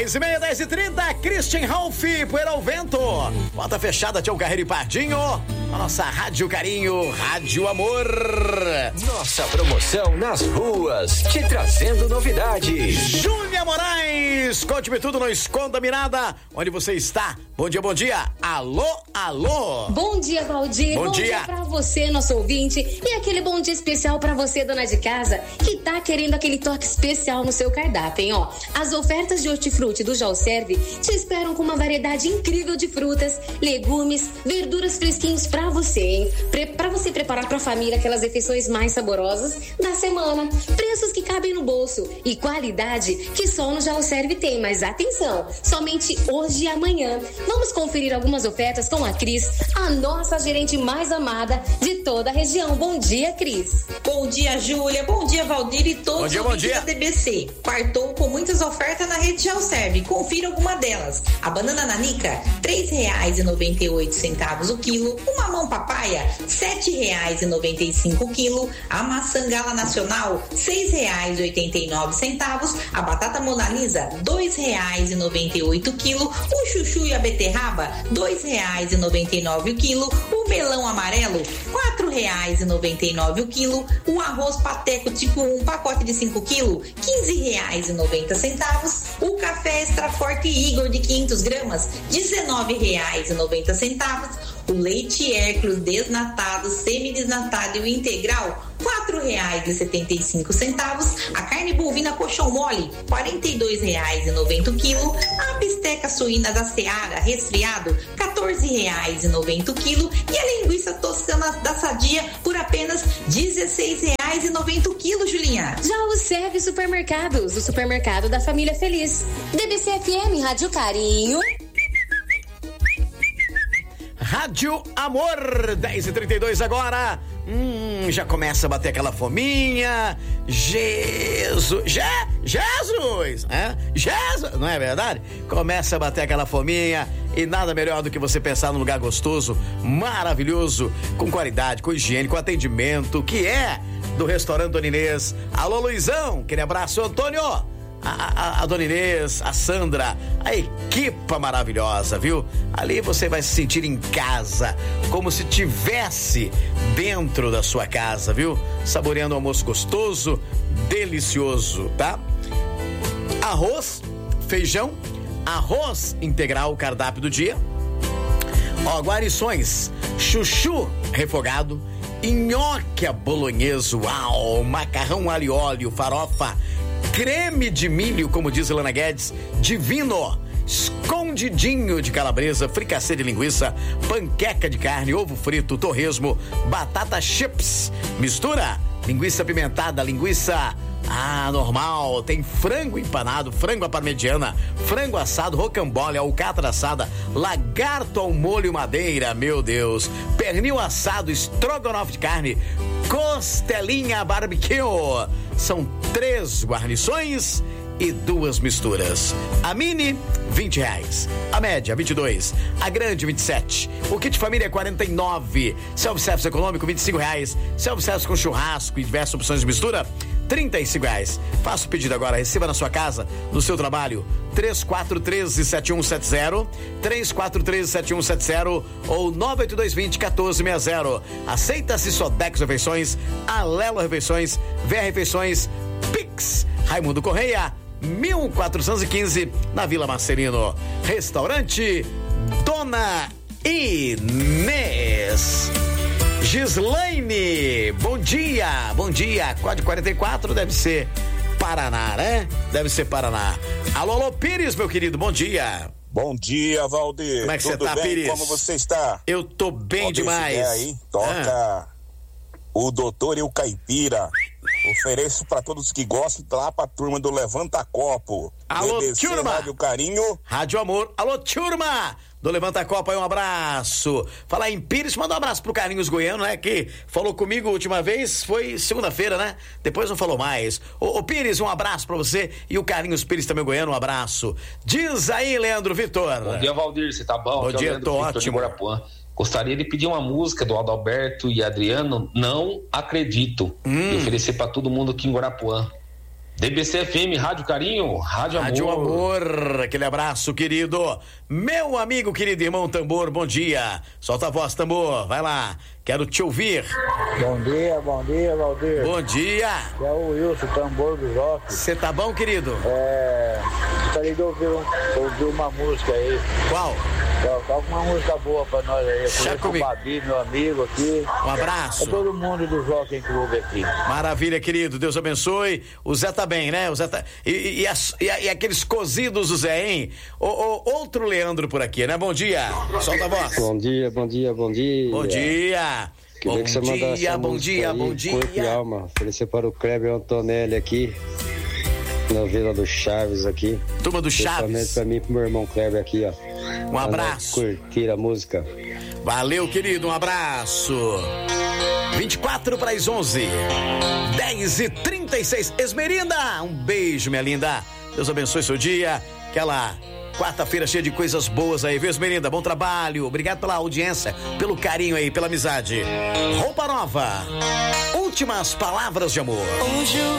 10h30, 10h30, Christian Ralph, Poeira ao Vento. Porta fechada, Tião Carreiro e Pardinho. A nossa Rádio Carinho, Rádio Amor. Nossa promoção nas ruas, te trazendo novidades. Júlia Moraes, conte-me tudo, não esconda mirada. Onde você está? Bom dia, bom dia. Alô, alô. Bom dia, Valdir. Bom dia pra você, nosso ouvinte. E aquele bom dia especial pra você, dona de casa, que tá querendo aquele toque especial no seu cardápio, hein? Ó, as ofertas de hortifruti do Jalserve te esperam com uma variedade incrível de frutas, legumes, verduras fresquinhos pra você, hein? Pra você preparar pra família aquelas refeições mais saborosas da semana. Preços que cabem no bolso e qualidade que só no Jalserve tem. Mas atenção, somente hoje e amanhã. Vamos conferir algumas ofertas com a Cris, a nossa gerente mais amada de toda a região. Bom dia, Cris. Bom dia, Júlia. Bom dia, Valdir e todos os ouvintes da DBC. Quartou com muitas ofertas na rede Jalserve. Confira alguma delas. A banana nanica, R$3,98 o quilo. O mamão papaya, R$7,95 o quilo. A maçã gala nacional, R$6,89. A batata monalisa, R$2,98 o quilo. O chuchu e a beterraba, R$2,99 o quilo. O melão amarelo, R$4,99 o quilo. O arroz pateco tipo 1, pacote de 5 quilos, R$15,90. O café extra forte Igor de 500 gramas, R$19,90. O leite Hércules desnatado, semidesnatado e o integral, R$4,75. A carne bovina colchão mole, R$42,90 o quilo. A bisteca suína da Seara resfriado, R$14,90 o quilo. E a linguiça toscana da Sadia por apenas R$16,90 o quilo, Julinha. Já o Serve Supermercados, o supermercado da família feliz. DBC FM, Rádio Carinho. Rádio Amor, 10h32 agora. Já começa a bater aquela fominha. Jesus, não é verdade? Começa a bater aquela fominha e nada melhor do que você pensar num lugar gostoso, maravilhoso, com qualidade, com higiene, com atendimento, que é do restaurante Dona Inês. Alô, Luizão, aquele abraço, Antônio. A Dona Inês, a Sandra, a equipa maravilhosa, viu? Ali você vai se sentir em casa, como se tivesse dentro da sua casa, viu? Saboreando um almoço gostoso, delicioso, tá? Arroz, feijão, arroz integral, cardápio do dia. Ó, guarnições, chuchu refogado, nhoque à bolonhesa, uau, macarrão alho e óleo, farofa, creme de milho, como diz Helena Guedes, divino, escondidinho de calabresa, fricassê de linguiça, panqueca de carne, ovo frito, torresmo, batata chips, mistura, linguiça apimentada, linguiça normal, tem frango empanado, frango à parmegiana, frango assado, rocambole, alcatra assada, lagarto ao molho madeira, meu Deus, pernil assado, estrogonofe de carne, costelinha barbecue. São 3 guarnições e 2 misturas. A mini, R$20. A média, R$22. A grande, R$27. O kit família, R$49. Self-service econômico, R$25. Self-service com churrasco e diversas opções de mistura, R$35. Faça o pedido agora, receba na sua casa, no seu trabalho, 3413-7170, 3413-7170 ou 98220-1460. Aceita-se Sodex Refeições, Alelo Refeições, VR Refeições, Pix, Raimundo Correia, 1415, na Vila Marcelino. Restaurante Dona Inês. Gislaine, bom dia, código 44, deve ser Paraná, né? Deve ser Paraná. Alô, Pires, meu querido, bom dia. Bom dia, Valdir. Como é que você tá, bem? Pires? Como você está? Eu tô bem demais. Aí, toca o Doutor e o Caipira. Ofereço pra todos que gostam, lá pra turma do Levanta Copo. Alô, DBC, turma. Rádio Carinho. Rádio Amor. Alô, turma do Levanta Copa, aí um abraço. Falar em Pires, manda um abraço pro Carlinhos Goiano, né? Que falou comigo a última vez, foi segunda-feira, né? Depois não falou mais. Ô Pires, um abraço pra você e o Carlinhos Pires também Goiano, um abraço. Diz aí, Leandro Vitor. Bom dia, Valdir, você tá bom? Bom dia, tô ótimo. Gostaria de pedir uma música do Adalberto e Adriano, Não Acredito, e oferecer pra todo mundo aqui em Guarapuã. DBC FM, Rádio Carinho, Rádio Amor. Rádio Amor, aquele abraço, querido. Meu amigo, querido irmão Tambor, bom dia. Solta a voz, Tambor, vai lá. Quero te ouvir. Bom dia, Valdir. Bom dia. É o Wilson, Tambor do Rock. Você tá bom, querido? Gostaria de ouvir uma música aí. Qual? Toca uma música boa pra nós aí. Já comigo. O Babi, meu amigo aqui. Um abraço. É todo mundo do Jockey Clube aqui. Maravilha, querido. Deus abençoe. O Zé tá bem, né? O Zé tá... E aqueles cozidos do Zé, hein? Outro Leandro por aqui, né? Bom dia. Solta a voz. Bom dia. Bom dia. Bom dia, Bom dia. Corpo e alma. Oferecer para o Kleber Antonelli aqui, na Vila do Chaves aqui. Turma do Chaves. Pra mim e pro meu irmão Kleber aqui, ó. Um abraço. Curtir a música. Valeu, querido. Um abraço. 24 para as 11. 10h36. Esmeralda, um beijo, minha linda. Deus abençoe seu dia. Aquela quarta-feira cheia de coisas boas aí, viu, Esmeralda? Bom trabalho. Obrigado pela audiência, pelo carinho aí, pela amizade. Roupa Nova. Últimas palavras de amor. Hoje eu